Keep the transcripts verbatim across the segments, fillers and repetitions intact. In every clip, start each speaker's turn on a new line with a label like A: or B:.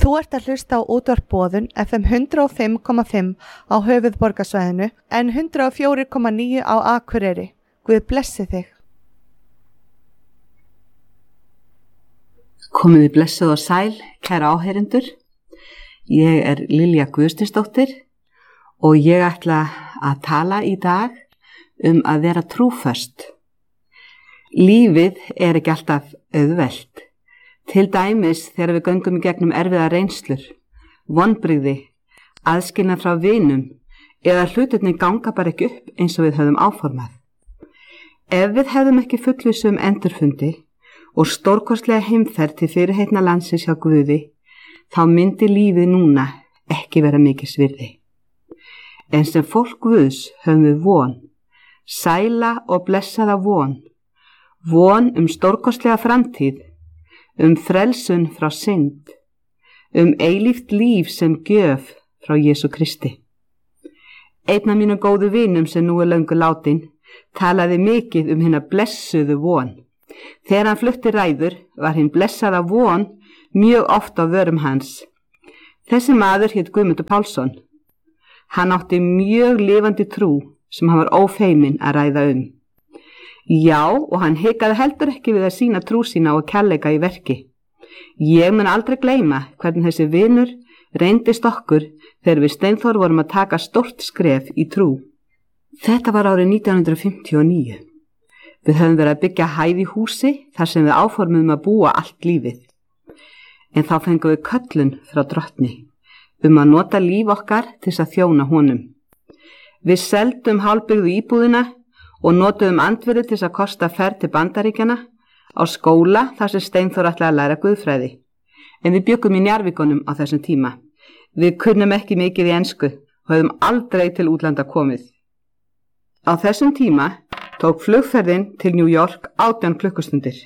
A: Þú ert að hlusta á útvarp Boðun F M hundrað og fimm komma fimm á höfuðborgarsvæðinu en hundrað og fjögur komma níu á Akureyri. Guð blessi þig.
B: Komiði blessuð og sæl, kæra áheyrendur. Ég er Lilja Guðstinsdóttir og ég ætla að tala í dag um að vera trúföst. Lífið er ekki alltaf auðvelt. Til dæmis þegar við göngum í gegnum erfiða reynslur, vonbrigði, aðskilnað frá vinum eða hlutirnir ganga bara ekki upp eins og við höfum áformað. Ef við hefðum ekki fullvissu um endurfundi og stórkostlega heimferð til fyrirheitna landsins hjá Guði, þá myndi lífið núna ekki vera mikils virði. En sem fólk Guðs höfum við von, sæla og blessaða von, von um stórkostlega framtíð, um frelsun frá synd, um eilíft líf sem gjöf frá Jesú Kristi. Einn af mínu góðu vinum sem nú er löngu látin talaði mikið um hina blessuðu von. Þegar hann flutti ræður var hinn blessaða von mjög oft á vörum hans. Þessi maður hét Guðmundur Pálsson. Hann átti mjög lifandi trú sem hann var ófeiminn að ræða um. Já, og hann hikaði heldur ekki við að sína trú sína og kærleika í verki. Ég mun aldrei gleyma hvernig þessi vinur reyndist okkur þegar við Steinþór vorum að taka stórt skref í trú. Þetta var árið nítján hundruð fimmtíu og níu. Við höfum verið að byggja hæð í húsi þar sem við áformum að búa allt lífið. En þá fengum við köllun frá drottni um að nota líf okkar til að þjóna honum. Við seldum hálfbyggðu íbúðina og notuðum andvirði til að kosta ferð til Bandaríkjana á skóla þar sem Steinþór ætlaði að læra guðfræði. En við bjuggum í Njarðvíkunum á þessum tíma. Við kunnum ekki mikið í ensku og höfðum aldrei til útlanda komið. Á þessum tíma tók flugferðin til New York átján klukkustundir.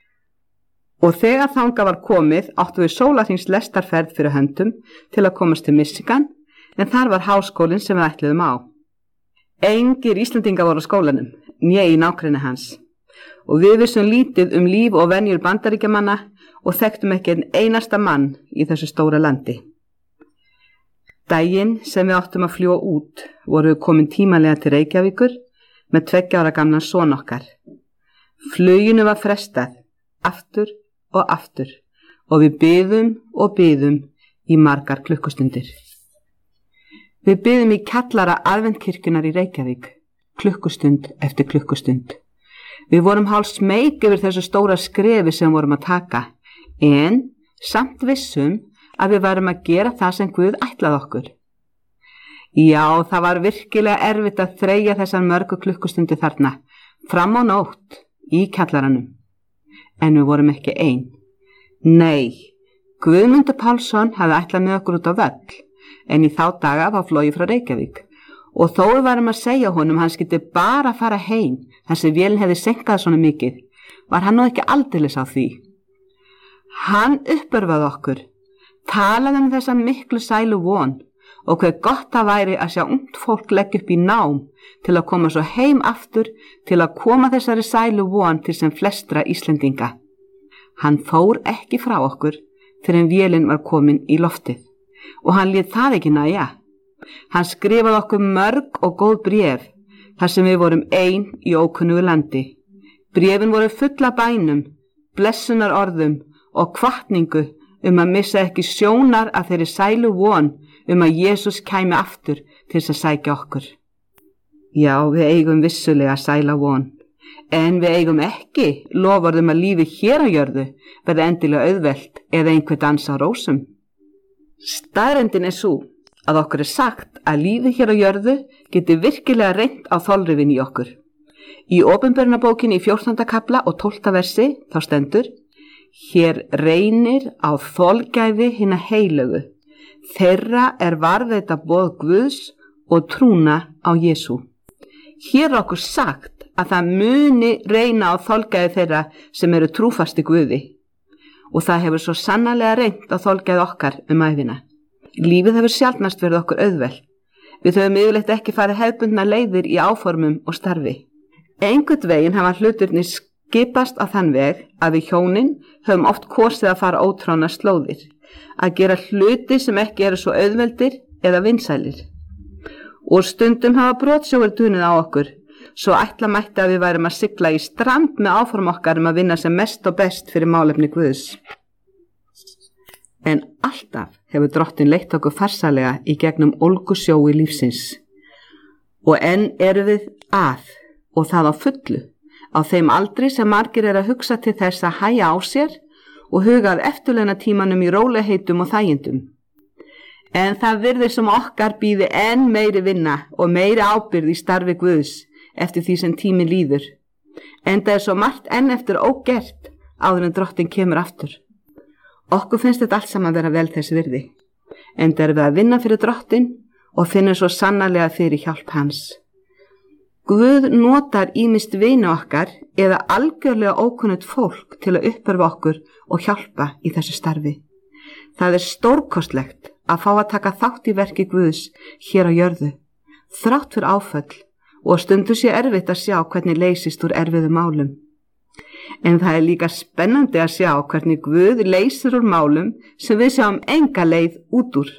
B: Og þegar þangað var komið áttu við sólarhrings lestarferð fyrir höndum til að komast til Michigan, en þar var háskólinn sem við ætluðum á. Engir Íslendingar voru á skólanum, né í nágrenni hans. Og við vissum lítið um líf og venjur Bandaríkjamanna og þekktum ekki einn einasta mann í þessu stóra landi. Daginn sem við áttum að fljúga út voru við komin tímalega til Reykjavíkur með tveggja ára gamlan son okkar. Fluginu var frestað, aftur og aftur, og við biðum og biðum í margar klukkustundir. Við biðum í kjallara aðventkirkjunar í Reykjavík, klukkustund eftir klukkustund. Við vorum hálf smeyk yfir þessu stóra skrefi sem vorum að taka, en samt vissum að við varum að gera það sem Guð ætlaði okkur. Já, það var virkilega erfitt að þreyja þessar mörgu klukkustundi þarna, fram á nótt, í kjallaranum. En við vorum ekki ein. Nei, Guðmundur Pálsson hafði ætlað með okkur út á völl, en í þá daga var flogið frá Reykjavík. Og þó við varum að segja honum hann skyldi bara fara heim þar sem vélin hefði senkað svona mikið, var hann nú ekki aldeilis á því. Hann uppörfaði okkur, talaði um þessa miklu sælu von og hver gott það væri að sjá ungt fólk leggja upp í nám til að koma svo heim aftur til að koma þessari sælu von til sem flestra Íslendinga. Hann fór ekki frá okkur fyrir en vélin var komin í loftið. Og hann lét það ekki nægja. Hann skrifaði okkur mörg og góð bréf þar sem við vorum ein í ókunnugu landi. Bréfin voru fulla bænum, blessunar orðum og hvatningu um að missa ekki sjónar af þeirri sælu von um að Jesús kæmi aftur til þess að sækja okkur. Já, við eigum vissulega sæla von, en við eigum ekki loforðum að lífið hér á jörðu verði endilega auðvelt eða einhver dans á rósum. Staðreyndin er svo að okkur er sagt að lífið hér á jörðu geti virkilega reynt á þolrifin í okkur. Í Opinberunarbókinni í fjórtánda kafla og tólfta versi þá stendur: Hér reynir á þolgæði hinna heilögu, þeirra er varðveita boð Guðs og trúna á Jesú. Hér er okkur sagt að það muni reyna á þolgæði þeirra sem eru trúfasti Guði. Og það hefur svo sannarlega reynt á þolgæði okkar um ævina. Lífið hefur sjaldnast verið okkur auðvelt. Við höfum yfirleitt ekki farið hefðbundna leiðir í áformum og starfi. Einhvern veginn hafa hlutirnir skipast á þann veg að við hjónin höfum oft kosið að fara ótránar slóðir. að gera hluti sem ekki eru svo auðveldir eða vinsælir. Og stundum hafa brotsjóir dunið á okkur, svo ætla mætti að við værum að sigla í strand með áform okkar um að vinna sem mest og best fyrir málefni Guðs. En alltaf hefur Drottinn leitt okkur farsalega í gegnum ólgusjói lífsins. Og enn eru við að, og það á fullu, á þeim aldri sem margir er að hugsa til þess að hæja á sér og hugað eftirleina tímanum í rólegheitum og þægindum. En það virðir sem okkar býði enn meiri vinna og meiri ábyrgð í starfi Guðs eftir því sem tími líður. En það er svo margt enn eftir ógert áður en Drottinn kemur aftur. Okkur finnst þetta allt saman vera vel þess virði. En það er við að vinna fyrir Drottinn og finnum svo sannarlega fyrir hjálp hans. Guð notar ýmist vini okkar eða algjörlega ókunnugt fólk til að uppörfa okkur og hjálpa í þessu starfi. Það er stórkostlegt að fá að taka þátt í verki Guðs hér á jörðu, þrátt fyrir áföll og stundu sé erfitt að sjá hvernig leysist úr erfiðu málum. En það er líka spennandi að sjá hvernig Guð leysir úr málum sem við sjáum enga leið út úr.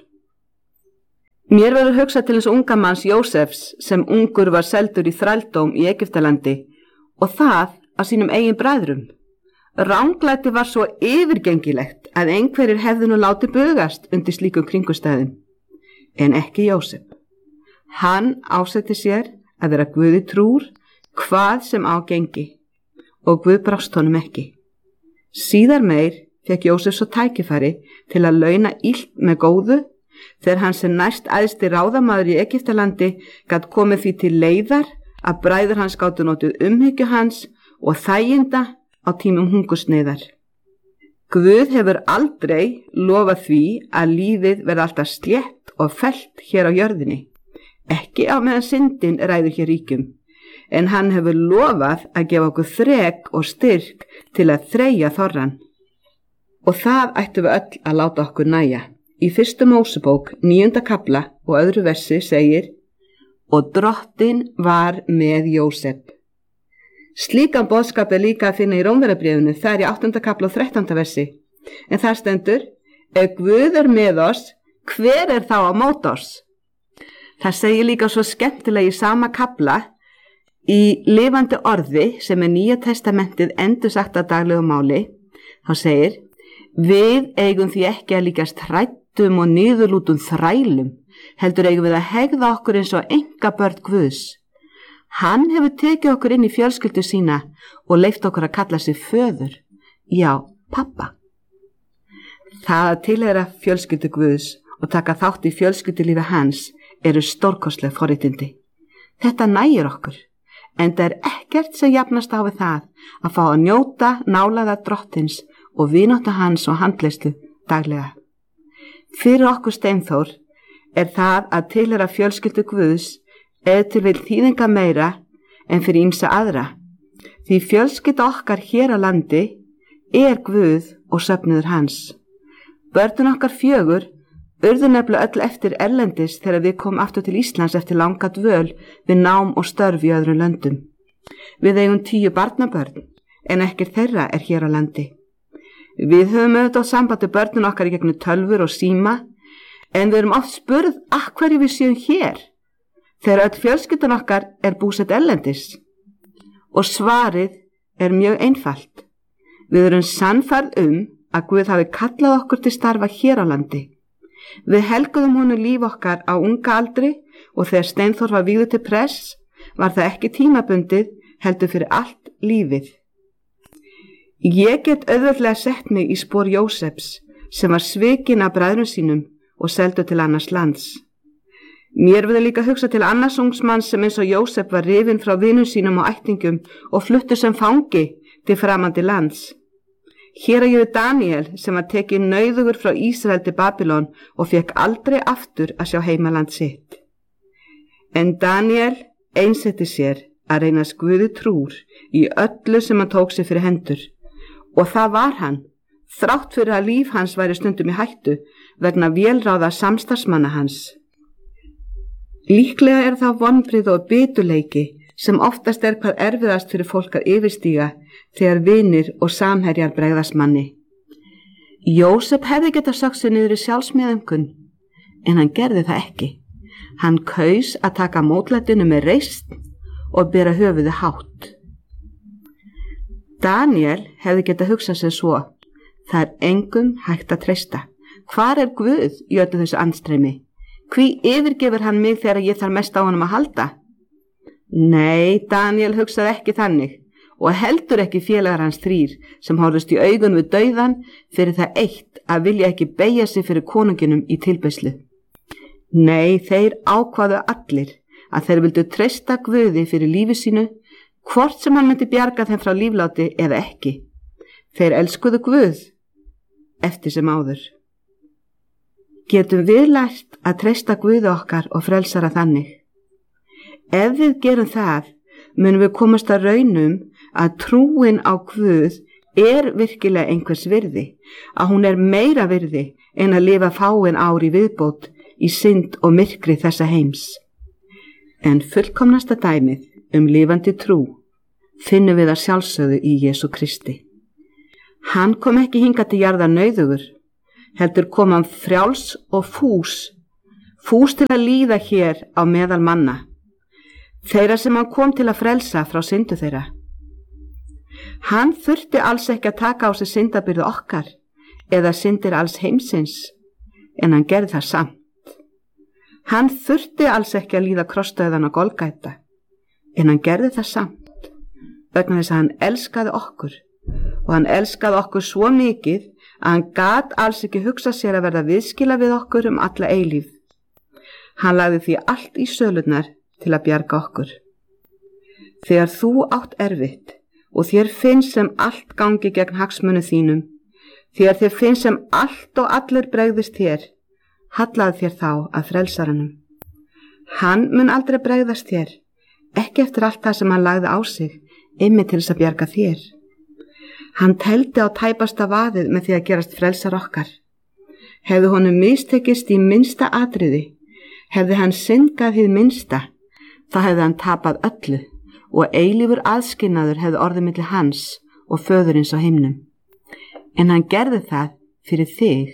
B: Mér verður hugsað til eins unga manns Jósefs sem ungur var seldur í þrældóm í Egyptalandi og það af sínum eigin bræðrum. Ranglæti var svo yfirgengilegt að einhverjir hefðu nú látið bugast undir slíkum kringumstæðum, en ekki Jósef. Hann ásetti sér að vera Guði trúr hvað sem á gengi og Guð brást honum ekki. Síðar meir fekk Jósef svo tækifæri til að launa illt með góðu þegar hann sem næst æðsti ráðamaður í Egyptalandi gat komið því til leiðar að bræður hans gátu notuð umhyggju hans og þæginda á tímum hungursneyðar. Guð hefur aldrei lofað því að lífið verði alltaf slétt og fellt hér á jörðinni, ekki á meðan syndin ræður hér ríkjum, en hann hefur lofað að gefa okkur þrek og styrk til að þreyja þorran. Og það ættum við öll að láta okkur næja. Í fyrstu Mósebók, níunda kafla og öðru versi segir: og Drottinn var með Jósef. Slíkan boðskap er líka að finna í Rómverjabréfinu, það er í áttunda kafla og þrettánda versi. En þar stendur: ef Guð er með oss, hver er þá á móti oss? Það segir líka svo skemmtilega í sama kafla í lifandi orði sem er Nýja testamentið endursagt að daglegu máli. Þá segir: við eigum því ekki að líkast hrættum og niðurlútum þrælum, heldur eigum við að hegða okkur eins og engabörn Guðs. Hann hefur tekið okkur inn í fjölskyldu sína og leyft okkur að kalla sig föður, já, pappa. Það að tilheyra fjölskyldu Guðs og taka þátt í fjölskyldulífi hans eru stórkostleg forréttindi. Þetta nægir okkur, en það er ekkert sem jafnast á við það að fá að njóta nálægðar Drottins og vináttu hans og handleiðslu daglega. Fyrir okkur Steinþór er það að tilheyra fjölskyldu Guðs eða til vil þýðinga meira en fyrir ýmsa aðra, því fjölskylda okkar hér á landi er Guð og söfnuður hans. Börnin okkar fjögur urðu nefnilega öll eftir erlendis þegar við komum aftur til Íslands eftir langa dvöl við nám og störf í öðrum löndum. Við eigum tíu barnabörn, en ekkert þeirra er hér á landi. Við höfum auðvitað sambandi börnin okkar í gegnum tölvur og síma, en við erum oft spurð af hverju við séum hér, þegar öll fjölskyldan okkar er búsett erlendis. Og svarið er mjög einfalt. Við erum sannfærð um að Guð hafi kallað okkur til starfa hér á landi. Við helguðum honum líf okkar á unga aldri og þegar Steinþór var vígður til prests var það ekki tímabundið heldur fyrir allt lífið. Ég get auðveldlega sett mig í spor Jósefs sem var svikinn af bræðrum sínum og seldur til annars lands. Mér verður líka hugsa til annars ungsmanns sem eins og Jósef var rifinn frá vinum sínum og ættingum og fluttur sem fangi til framandi lands. Hér er ég við Daniel sem var tekið nauðugur frá Ísrael til Babylon og fekk aldrei aftur að sjá heimaland sitt. En Daniel einsetti sér að reynast Guði trúr í öllu sem hann tók sér fyrir hendur, og það var hann, þrátt fyrir að líf hans væri stundum í hættu vegna vélráða samstarfsmanna hans. Líklega er það vonbrigði og biturleiki sem oftast er hvað erfiðast fyrir fólk að yfirstíga þegar vinir og samherjar bregðast manni. Jósef hefði getað sökkt sig niður í sjálfsmeðaumkun, en hann gerði það ekki. Hann kaus að taka mótlætinu með reisn og bera höfuðið hátt. Daniel hefði getað hugsað sér svo: það er engum hægt að treysta. Hvar er Guð í öllu þessu andstreymi? Hví yfirgefur hann mig þegar ég þarf mest á honum að halda? Nei, Daniel hugsaði ekki þannig, og heldur ekki félagar hans þrír sem horfðust í augun við dauðan fyrir það eitt að vilja ekki beygja sig fyrir konunginum í tilbeiðslu. Nei, þeir ákváðu allir að þeir vildu treysta Guði fyrir lífi sínu, hvort sem hann myndi bjarga þeim frá lífláti eða ekki. Þeir elskuðu Guð eftir sem áður. Getum við lært að treysta Guði okkar og frelsara þannig? Ef við gerum það, munum við komast að raunum að trúin á Guð er virkilega einhvers virði, að hún er meira virði en að lifa fáin ár í viðbót í synd og myrkri þessa heims. En fullkomnasta dæmið um lifandi trú finnum við að sjálfsögðu í Jesú Kristi. Hann kom ekki hingað til jarðar nauðugur, heldur kom hann frjáls og fús, fús til að líða hér á meðal manna, þeirra sem hann kom til að frelsa frá syndu þeirra. Hann þurfti alls ekki að taka á sig syndabyrðu okkar eða syndir alls heimsins, en hann gerði það samt. Hann þurfti alls ekki að líða krossdauðan á Golgata, en hann gerði það samt, vegna þess að hann elskaði okkur, og hann elskaði okkur svo mikið að hann gat alls ekki hugsa sér að verða viðskila við okkur um alla eilíf. Hann lagði því allt í sölurnar til að bjarga okkur. Þegar þú átt erfitt og þér finnst sem allt gangi gegn hagsmunu þínum, þegar þér finnst sem allt og allir bregðist þér, hallaði þér þá að frelsaranum. Hann mun aldrei bregðast þér, ekki eftir allt það sem hann lagði á sig, einmitt til þess að bjarga þér. Hann tældi á tæpasta vaðið með því að gerast frelsar okkar. Hefði honum mistekist í minnsta atriði, hefði hann syndgað hið minnsta, þá hefði hann tapað öllu og eilífur aðskilnaður hefði orðið milli hans og föðurins á himnum. En hann gerði það fyrir þig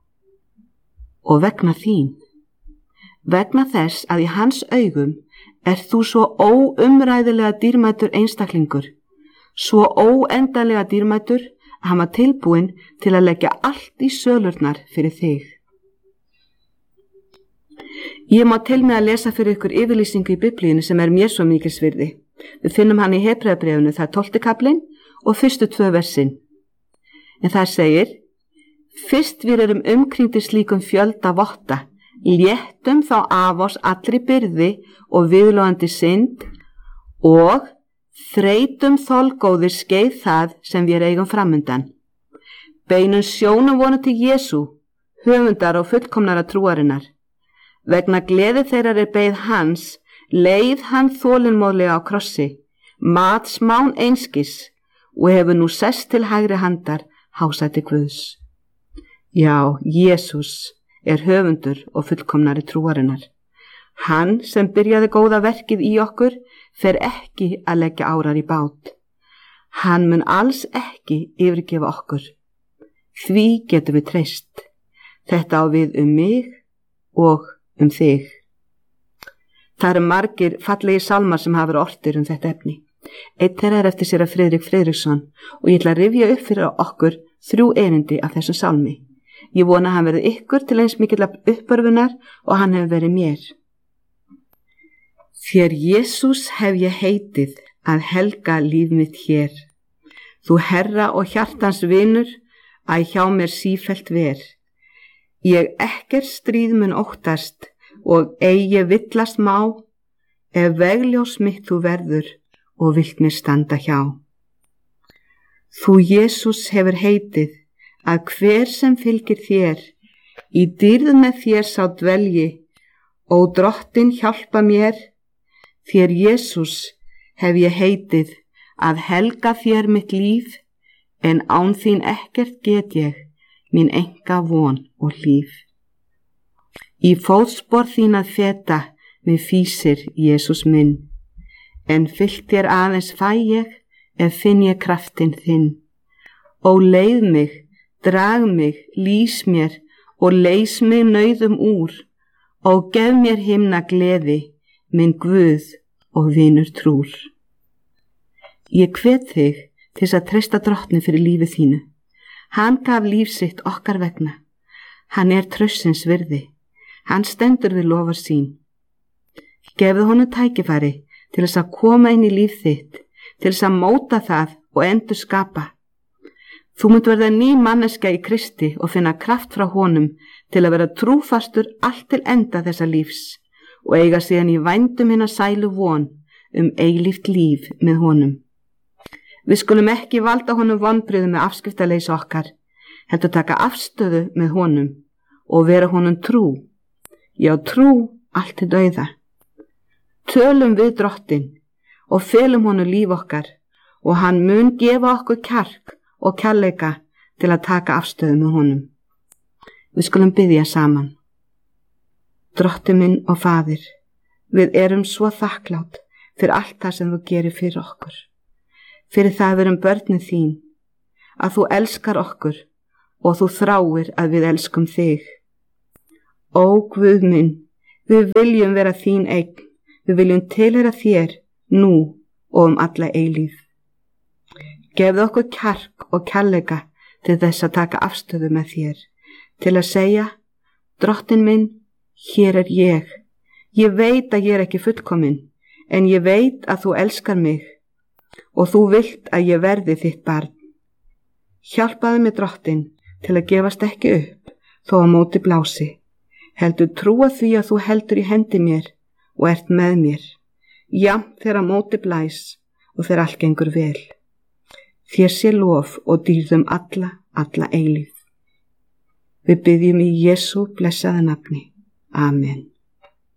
B: og vegna þín. Vegna þess að í hans augum er þú svo óumræðilega dýrmætur einstaklingur, svo óendanlega dýrmætur að hann var tilbúinn til að leggja allt í sölurnar fyrir þig. Ég má til með að lesa fyrir ykkur yfirlýsingu í Biblíunni sem er mér svo mikils virði. Við finnum hann í Hebreabréfinu, það er tólfti kaflinn og fyrstu tvö versin. En það segir: fyrst við erum umkringdir slíkum fjölda votta, léttum þá af oss allri byrði og viðlóðandi synd og þreytum þolgóðir skeið það sem við eigum framundan. Beinum sjónum vonu til Jesú, höfundar og fullkomnara trúarinnar. Vegna gleði þeirrar er beið hans, leið hann þolinmóðlega á krossi, mat smán einskis og hefur nú sest til hægri handar hásæti Guðs. Já, Jesús er höfundur og fullkomnari trúarinnar. Hann sem byrjaði góða verkið í okkur fer ekki að leggja árar í bát. Hann mun alls ekki yfirgefa okkur. Því getum við treyst. Þetta á við um mig og um þig. Það eru margir fallegi sálmar sem hafa verið ortir um þetta efni. Einn þeirra er eftir sér að Friðrik Friðriksson og ég ætla að rifja upp fyrir okkur þrjú erindi af þessum sálmi. Ég vona að hann verði ykkur til eins mikill uppörfunar og hann hefur verið mér. Þér Jesús hef ég heitið að helga líf mitt hér. Þú herra og hjartans vinur, að hjá mér sífellt ver. Ég ekkert stríð mun óttast og eigi villast má, ef vegljós mitt þú verður og vilt mér standa hjá. Þú Jesús hefur heitið að hver sem fylgir þér, í dýrð með þér sá dvelji, ó drottin hjálpa mér, þér Jesús hef ég heitið að helga þér mitt líf, en án þín ekkert get ég, mín enga von og líf. Í fótspor þín að feta mig fýsir Jesús minn, en fyllt þér aðeins fæ ég, ef finn ég kraftin þinn. Ó leið mig drag mig, lýs mér og leys mig nauðum úr og gef mér himna gleði, minn Guð og vinur trúr. Ég hvet þig til þess að treysta Drottni fyrir lífi þínu. Hann gaf líf sitt okkar vegna. Hann er traustsins virði. Hann stendur við lofar sín. Gefðu honum tækifæri til þess að koma inn í líf þitt, til þess að móta það og endur skapa. Þú munt verða ný manneskja í Kristi og finna kraft frá honum til að vera trúfastur allt til enda þessa lífs og eiga síðan í vændum hinna sælu von um eilíft líf með honum. Við skulum ekki valda honum vonbrigðum með afskiptaleysi okkar, heldur taka afstöðu með honum og vera honum trú. Já, trú allt til dauða. Tölum við Drottin og felum honum líf okkar og hann mun gefa okkur kjark og kærleika til að taka afstöðu með honum. Við skulum biðja saman. Drottinn minn og Faðir, við erum svo þakklátt fyrir allt það sem þú gerir fyrir okkur. Fyrir það við erum börnin þín, að þú elskar okkur og þú þráir að við elskum þig. Ó Guð minn, við viljum vera þín eign, við viljum tilheyra þér nú og um alla eilíf. Gefðu okkur kjark og kærleika til þess að taka afstöðu með þér, til að segja, Drottinn minn, hér er ég. Ég veit að ég er ekki fullkomin, en ég veit að þú elskar mig og þú vilt að ég verði þitt barn. Hjálpaðu mig, Drottinn, til að gefast ekki upp þó á móti blási. Heldur trúa því að þú heldur í hendi mér og ert með mér, jafnt þegar á móti blæs og þegar allt gengur vel. Þér sé lof og dýrðum alla, alla eilíf. Við biðjum í Jesú blessaða nafni. Amen.